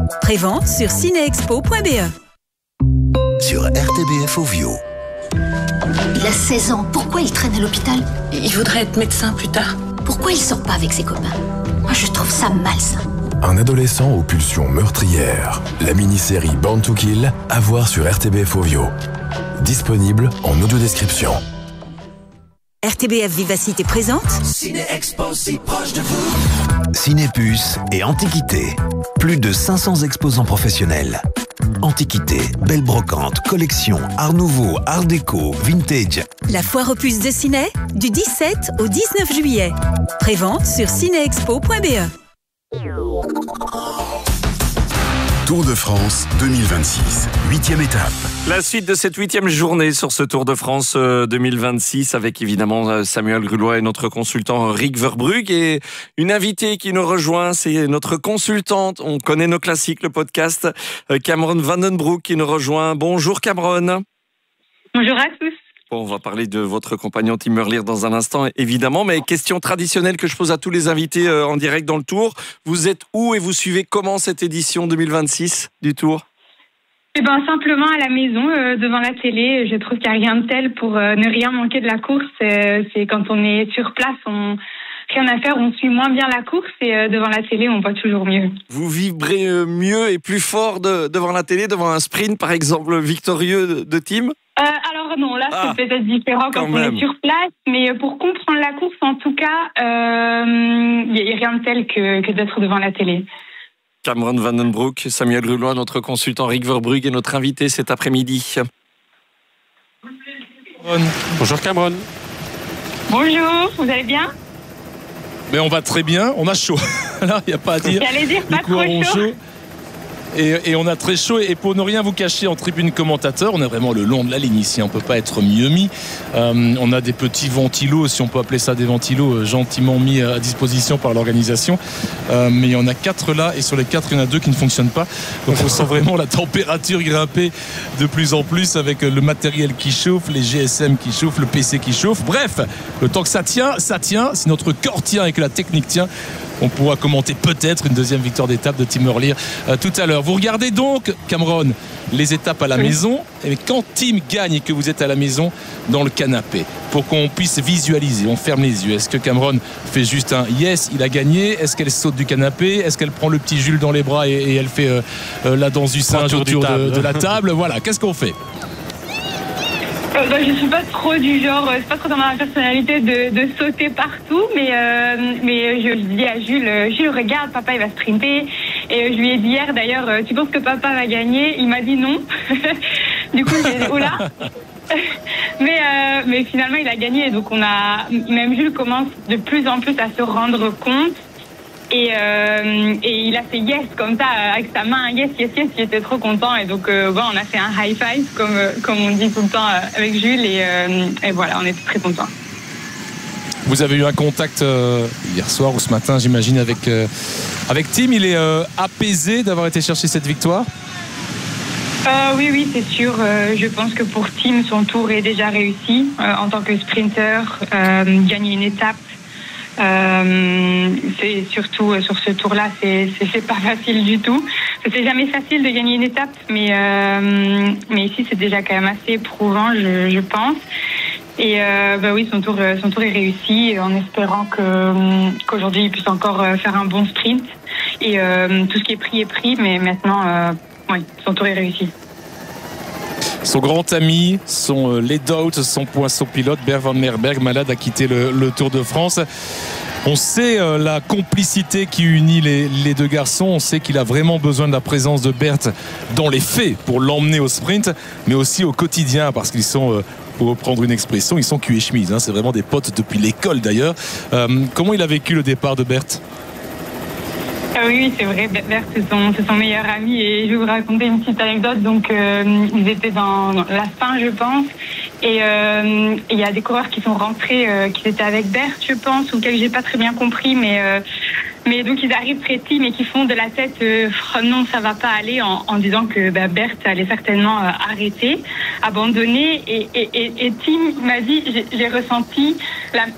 Prévente sur cinéexpo.be. Sur RTBF Ovio. Il a 16 ans, pourquoi il traîne à l'hôpital? Il voudrait être médecin plus tard. Pourquoi il sort pas avec ses copains? Moi, je trouve ça malsain. Un adolescent aux pulsions meurtrières. La mini-série Born to Kill, à voir sur RTBF Ovio. Disponible en audio-description. RTBF Vivacité présente Ciné-Expo si proche de vous. Cinépuce et Antiquité. Plus de 500 exposants professionnels. Antiquité, belle brocante, collection, art nouveau, art déco, vintage. la foire aux puces de ciné du 17 au 19 juillet. Prévente sur cinéexpo.be. Tour de France 2026, 8e étape. La suite de cette 8e journée sur ce Tour de France 2026 avec évidemment Samuel Grulois et notre consultant Rick Verbrugge et une invitée qui nous rejoint, c'est notre consultante, on connaît nos classiques, le podcast, Cameron Vandenbroek qui nous rejoint. Bonjour Cameron. Bonjour à tous. Bon, on va parler de votre compagnon Tim Merlier dans un instant, évidemment, mais question traditionnelle que je pose à tous les invités en direct dans le Tour. Vous êtes où et vous suivez comment cette édition 2026 du Tour ? Eh ben, simplement à la maison, devant la télé. Je trouve qu'il n'y a rien de tel pour ne rien manquer de la course. C'est quand on est sur place, rien à faire, on suit moins bien la course et devant la télé, on voit toujours mieux. Vous vibrez mieux et plus fort devant la télé, devant un sprint, par exemple, victorieux de Tim ? Alors non, là c'est peut-être différent quand on est sur place, mais pour comprendre la course, en tout cas, il n'y a rien de tel que d'être devant la télé. Cameron Vandenbroek, Samuel Grulois, notre consultant Rick Verbrugge est notre invité cet après-midi. Bonjour Cameron. Bonjour, vous allez bien ? Mais on va très bien, on a chaud. Là, il n'y a pas à dire. J'allais dire pas trop chaud. Et on a très chaud, et pour ne rien vous cacher en tribune commentateur, on est vraiment le long de la ligne ici, on ne peut pas être mieux mis. On a des petits ventilos, si on peut appeler ça des ventilos, gentiment mis à disposition par l'organisation, mais il y en a 4 là, et sur les 4 il y en a 2 qui ne fonctionnent pas, donc on sent vraiment la température grimper de plus en plus avec le matériel qui chauffe, les GSM qui chauffent, le PC qui chauffe. Bref, le temps que ça tient, si notre corps tient et que la technique tient, on pourra commenter peut-être une deuxième victoire d'étape de Tim Merlier tout à l'heure. Vous regardez donc, Cameron, les étapes à la maison. Et quand Tim gagne et que vous êtes à la maison, dans le canapé, pour qu'on puisse visualiser, on ferme les yeux. Est-ce que Cameron fait juste un yes, il a gagné? Est-ce qu'elle saute du canapé? Est-ce qu'elle prend le petit Jules dans les bras et elle fait la danse du singe autour de la table? Voilà, qu'est-ce qu'on fait? Je suis pas trop du genre, c'est pas trop dans ma personnalité de sauter partout, mais je dis à Jules, regarde, papa il va sprinter, et je lui ai dit hier d'ailleurs, tu penses que papa va gagner? Il m'a dit non. Du coup j'ai dit oh là. Mais finalement il a gagné, donc même Jules commence de plus en plus à se rendre compte. Et il a fait yes comme ça avec sa main, yes, il était trop content, et donc on a fait un high five comme on dit tout le temps avec Jules, et voilà, on était très contents. Vous avez eu un contact hier soir ou ce matin, j'imagine, avec Tim. Il est apaisé d'avoir été chercher cette victoire? Oui, c'est sûr. Je pense que pour Tim, son tour est déjà réussi en tant que sprinter. Gagner une étape, c'est surtout sur ce tour-là, c'est pas facile du tout. C'est jamais facile de gagner une étape, mais ici c'est déjà quand même assez éprouvant, je pense. Et oui, son tour est réussi, en espérant qu'aujourd'hui il puisse encore faire un bon sprint. Et tout ce qui est pris, mais maintenant, son tour est réussi. Son grand ami, son lead-out, son poisson pilote, Bert Van Merberg, malade, a quitté le Tour de France. On sait la complicité qui unit les deux garçons. On sait qu'il a vraiment besoin de la présence de Bert dans les faits pour l'emmener au sprint, mais aussi au quotidien, parce qu'ils sont, pour reprendre une expression, ils sont cul et chemise. C'est vraiment des potes depuis l'école d'ailleurs. Comment il a vécu le départ de Bert ? Oui, c'est vrai, Bert c'est son meilleur ami, et je vais vous raconter une petite anecdote. Donc ils étaient dans la fin, je pense, et il y a des coureurs qui sont rentrés, qui étaient avec Bert, je pense, ou que j'ai pas très bien compris, mais donc ils arrivent très Tim et qui font de la tête non, ça va pas aller, en disant que Bert allait certainement arrêter, abandonner, et Tim m'a dit, j'ai ressenti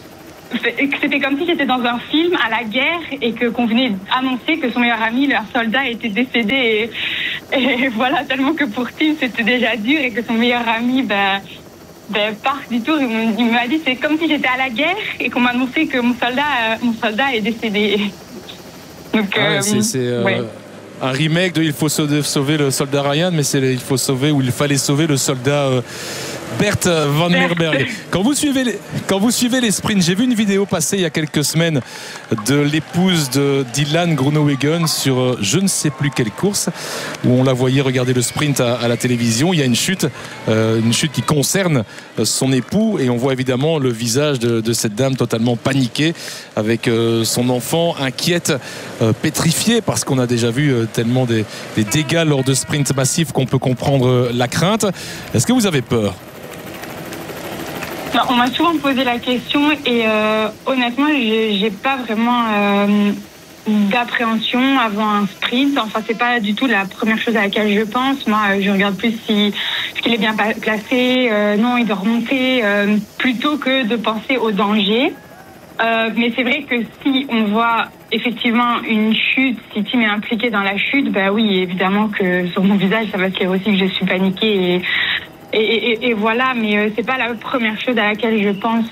c'était comme si j'étais dans un film à la guerre et qu'on venait annoncer que son meilleur ami, leur soldat, était décédé. Et voilà, tellement que pour Tim, c'était déjà dur et que son meilleur ami, part du tour. Il m'a dit, c'est comme si j'étais à la guerre et qu'on m'a annoncé que mon soldat est décédé. Donc, ouais. Un remake de Il faut sauver le soldat Ryan, mais il fallait sauver le soldat Bert Van Meerberg. Quand vous suivez les sprints, j'ai vu une vidéo passer il y a quelques semaines de l'épouse de Dylan Groenewegen sur je ne sais plus quelle course, où on la voyait regarder le sprint à la télévision. Il y a une chute qui concerne son époux, et on voit évidemment le visage de cette dame totalement paniquée, avec son enfant inquiète, pétrifié, parce qu'on a déjà vu tellement des dégâts lors de sprints massifs qu'on peut comprendre la crainte. Est-ce que vous avez peur ? On m'a souvent posé la question et honnêtement, j'ai pas vraiment d'appréhension avant un sprint. Enfin, c'est pas du tout la première chose à laquelle je pense. Moi, je regarde plus qu'il est bien placé, non, il doit remonter, plutôt que de penser au danger. Mais c'est vrai que si on voit effectivement une chute, si Tim est impliqué dans la chute, oui, évidemment que sur mon visage, ça va se lire aussi que je suis paniquée et voilà, mais c'est pas la première chose à laquelle je pense.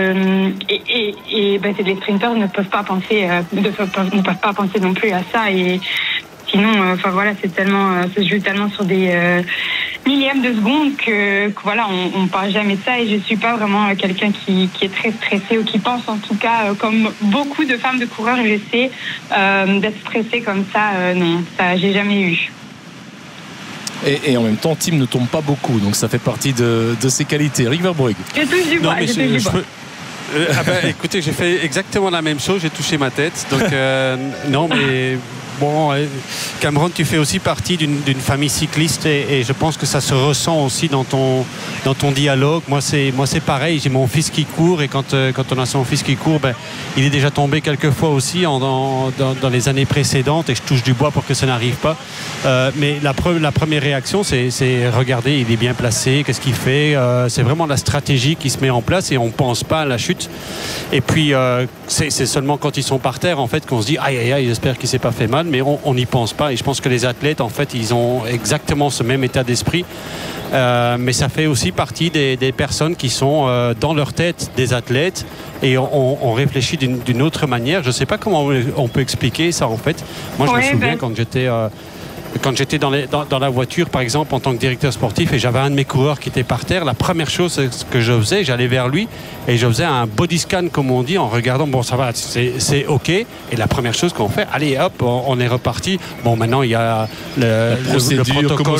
C'est les sprinteurs ne peuvent pas penser non plus à ça. Et sinon, ça se joue tellement sur des millièmes de seconde que voilà, on parle jamais de ça. Et je suis pas vraiment quelqu'un qui est très stressé ou qui pense, en tout cas, comme beaucoup de femmes de coureurs, je sais, d'être stressée comme ça. Non, ça j'ai jamais eu. Et en même temps, Tim ne tombe pas beaucoup, donc ça fait partie de ses qualités. Rick Verbrugge. Je touche du bois. Écoutez, j'ai fait exactement la même chose, j'ai touché ma tête. Donc, non, mais bon, Cameron, tu fais aussi partie d'une famille cycliste et je pense que ça se ressent aussi dans ton dialogue. Moi, c'est pareil, j'ai mon fils qui court et quand on a son fils qui court, il est déjà tombé quelques fois aussi dans les années précédentes et je touche du bois pour que ça n'arrive pas. Mais la première réaction, c'est regarder, il est bien placé, qu'est-ce qu'il fait, c'est vraiment la stratégie qui se met en place et on ne pense pas à la chute. Et puis, c'est seulement quand ils sont par terre, en fait, qu'on se dit aïe, aïe, aïe, j'espère qu'il ne s'est pas fait mal, mais on n'y pense pas. Et je pense que les athlètes, en fait, ils ont exactement ce même état d'esprit. Mais ça fait aussi partie des personnes qui sont dans leur tête des athlètes et on réfléchit d'une autre manière. Je ne sais pas comment on peut expliquer ça, en fait. Moi, je me souviens quand j'étais dans la voiture, par exemple, en tant que directeur sportif, et j'avais un de mes coureurs qui était par terre, la première chose que je faisais, j'allais vers lui et je faisais un body scan, comme on dit, en regardant, bon, ça va, c'est OK. Et la première chose qu'on fait, allez, hop, on est reparti. Bon, maintenant, il y a le protocole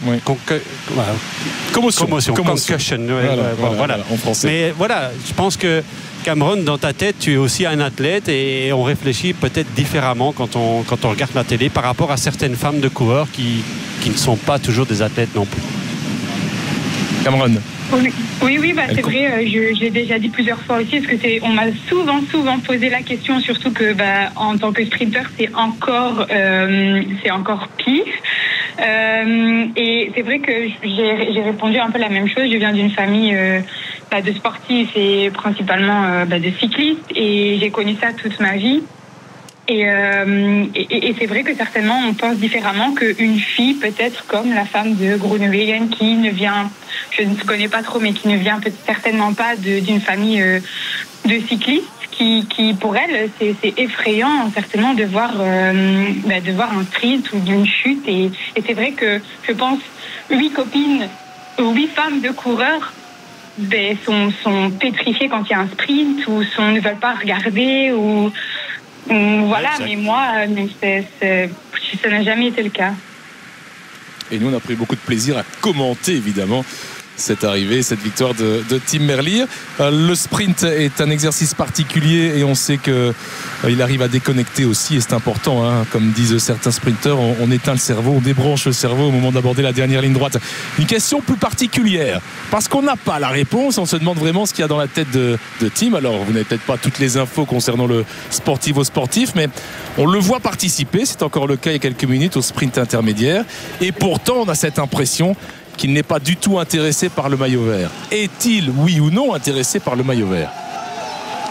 de commotion, concussion. Voilà. En français. Mais voilà, je pense que Cameron, dans ta tête, tu es aussi un athlète et on réfléchit peut-être différemment quand on regarde la télé par rapport à certaines femmes de coureurs qui ne sont pas toujours des athlètes non plus. Cameron. Oui, c'est vrai, j'ai déjà dit plusieurs fois aussi, parce que on m'a souvent posé la question, surtout que en tant que sprinter, c'est encore pire. Et c'est vrai que j'ai répondu un peu la même chose. Je viens d'une famille de sportifs et principalement de cyclistes, et j'ai connu ça toute ma vie. Et c'est vrai que certainement on pense différemment qu'une fille, peut-être comme la femme de Groenewegen, qui ne vient, je ne connais pas trop, mais qui ne vient certainement pas d'une famille de cyclistes, qui pour elle c'est effrayant certainement de voir un sprint ou d'une chute. Et c'est vrai que je pense 8 femmes de coureurs sont pétrifiées quand il y a un sprint ou ne veulent pas regarder ou voilà, mais moi, ça n'a jamais été le cas. Et nous, on a pris beaucoup de plaisir à commenter, évidemment, cette arrivée, cette victoire de Tim Merlier. Le sprint est un exercice particulier et on sait qu'il arrive à déconnecter aussi, et c'est important, hein. Comme disent certains sprinteurs, on éteint le cerveau, on débranche le cerveau au moment d'aborder la dernière ligne droite. Une question plus particulière, parce qu'on n'a pas la réponse, on se demande vraiment ce qu'il y a dans la tête de Tim. Alors vous n'avez peut-être pas toutes les infos concernant le sportif au sportif, mais on le voit participer, c'est encore le cas il y a quelques minutes, au sprint intermédiaire, et pourtant on a cette impression qu'il n'est pas du tout intéressé par le maillot vert. Est-il, oui ou non, intéressé par le maillot vert?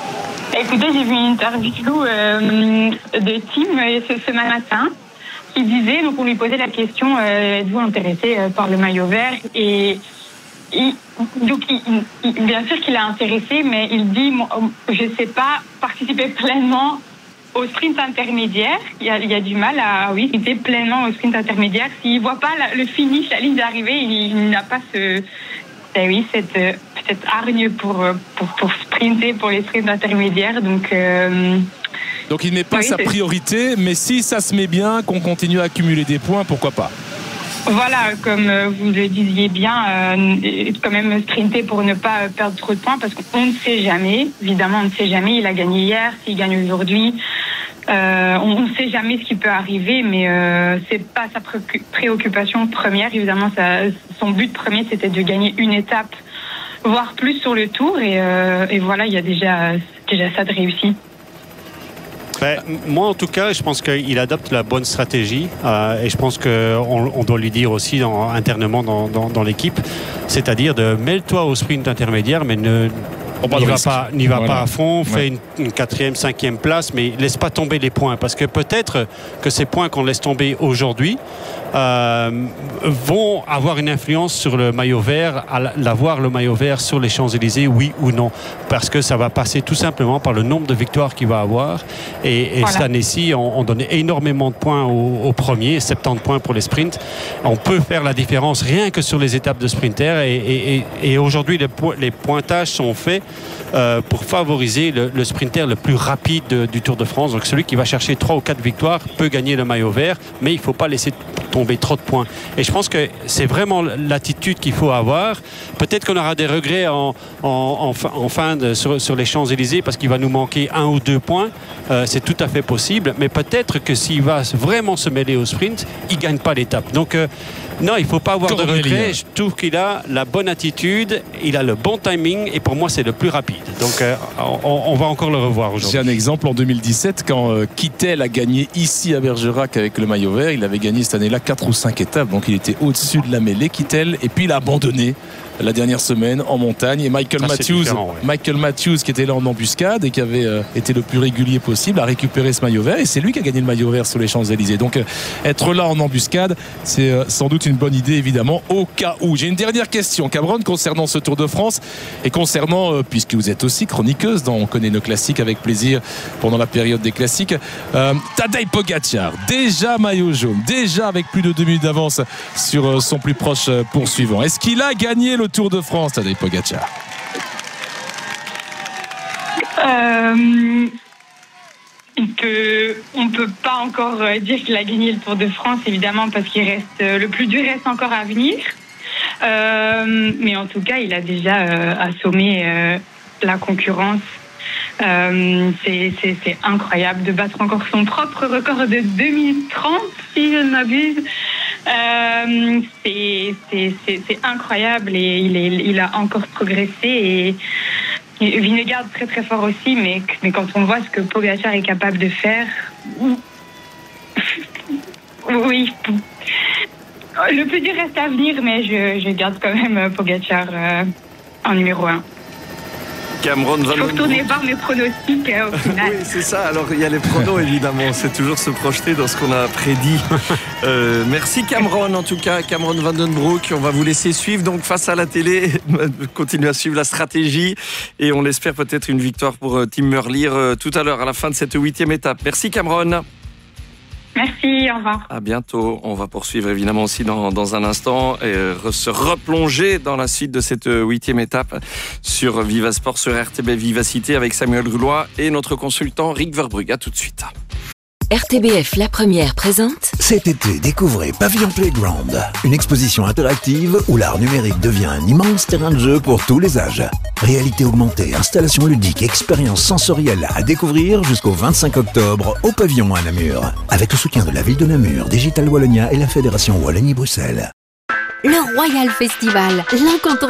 Écoutez, j'ai vu une interview de Tim ce matin qui disait, donc on lui posait la question, êtes-vous intéressé par le maillot vert? Et bien sûr qu'il est intéressé, mais il dit, je ne sais pas participer pleinement au sprint intermédiaire. Il y a du mal à participer pleinement au sprint intermédiaire. S'il ne voit pas le finish, la ligne d'arrivée, il n'a pas cette hargne pour sprinter pour les sprints intermédiaires. Donc il n'est pas sa priorité, mais si ça se met bien, qu'on continue à accumuler des points, pourquoi pas? Voilà, comme vous le disiez bien, quand même sprinter pour ne pas perdre trop de points, parce qu'on ne sait jamais. Évidemment, on ne sait jamais. Il a gagné hier, s'il gagne aujourd'hui, on ne sait jamais ce qui peut arriver, mais c'est pas sa préoccupation première. Évidemment, son but premier, c'était de gagner une étape, voire plus sur le Tour, et voilà, il y a déjà ça de réussi. Moi, en tout cas, je pense qu'il adopte la bonne stratégie et je pense qu'on doit lui dire aussi internement dans l'équipe, c'est-à-dire de mêle-toi au sprint intermédiaire, mais n'y va pas à fond, fais une 4e, 5e place, mais laisse pas tomber les points, parce que peut-être que ces points qu'on laisse tomber aujourd'hui vont avoir une influence sur le maillot vert, le maillot vert sur les Champs-Élysées, oui ou non, parce que ça va passer tout simplement par le nombre de victoires qu'il va avoir, et voilà. Cette année-ci on donne énormément de points au premier, 70 points pour les sprints. On peut faire la différence rien que sur les étapes de sprinter, et aujourd'hui les pointages sont faits pour favoriser le sprinter le plus rapide du Tour de France. Donc celui qui va chercher 3 ou 4 victoires peut gagner le maillot vert, mais il ne faut pas laisser tomber trop de points. Et je pense que c'est vraiment l'attitude qu'il faut avoir. Peut-être qu'on aura des regrets sur les Champs-Élysées, parce qu'il va nous manquer 1 ou 2 points. C'est tout à fait possible, mais peut-être que s'il va vraiment se mêler au sprint, il ne gagne pas l'étape. Donc non, il ne faut pas avoir de regrets. Je trouve qu'il a la bonne attitude, il a le bon timing, et pour moi c'est le plus rapide. Donc on va encore le revoir aujourd'hui. J'ai un exemple en 2017, quand Kittel a gagné ici à Bergerac avec le maillot vert. Il avait gagné cette année-là 4 ou 5 étapes, donc il était au-dessus de la mêlée, Kittel, et puis il a abandonné la dernière semaine en montagne, et Michael Matthews qui était là en embuscade et qui avait été le plus régulier possible, a récupéré ce maillot vert, et c'est lui qui a gagné le maillot vert sur les Champs-Élysées. Donc être là en embuscade, c'est sans doute une bonne idée, évidemment, au cas où. J'ai une dernière question, Cameron, concernant ce Tour de France, et concernant, puisque vous êtes aussi chroniqueuse On connaît nos classiques avec plaisir pendant la période des classiques, Tadej Pogačar, déjà maillot jaune, déjà avec plus de 2 minutes d'avance sur son plus proche poursuivant. Est-ce qu'il a gagné le Tour de France, Tadej Pogačar? On ne peut pas encore dire qu'il a gagné le Tour de France, évidemment, parce qu'il reste le plus dur reste encore à venir. Mais en tout cas, il a déjà assommé la concurrence. C'est incroyable de battre encore son propre record de 2 minutes 30, si je ne m'abuse. C'est incroyable, et il a encore progressé, et Vingegaard très très fort aussi, mais quand on voit ce que Pogačar est capable de faire, oui, le plus dur reste à venir, mais je garde quand même Pogačar en numéro 1. Cameron Van Den Broek. Il faut retourner voir mes pronostics au final. Oui, c'est ça. Alors, il y a les pronos, évidemment. C'est toujours se projeter dans ce qu'on a prédit. Merci, Cameron, en tout cas. Cameron Van Den Broek. On va vous laisser suivre donc face à la télé. Continuer à suivre la stratégie. Et on espère peut-être une victoire pour Tim Merlier tout à l'heure, à la fin de cette 8e étape. Merci, Cameron. Merci, au revoir. À bientôt. On va poursuivre évidemment aussi dans un instant et se replonger dans la suite de cette 8e étape sur Vivasport, sur RTB Vivacité avec Samuel Grulois et notre consultant Rick Verbrugge. À tout de suite. RTBF La Première présente. Cet été, découvrez Pavillon Playground, une exposition interactive où l'art numérique devient un immense terrain de jeu pour tous les âges. Réalité augmentée, installations ludiques, expériences sensorielles à découvrir jusqu'au 25 octobre au Pavillon à Namur. Avec le soutien de la ville de Namur, Digital Wallonia et la Fédération Wallonie-Bruxelles. Le Royal Festival, l'incontournable